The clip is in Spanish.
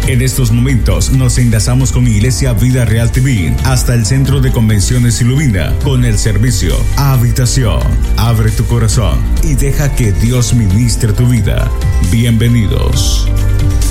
En estos momentos nos enlazamos con Iglesia Vida Real TV hasta el Centro de Convenciones Ilumina con el servicio Habitación. Abre tu corazón y deja que Dios ministre tu vida. Bienvenidos.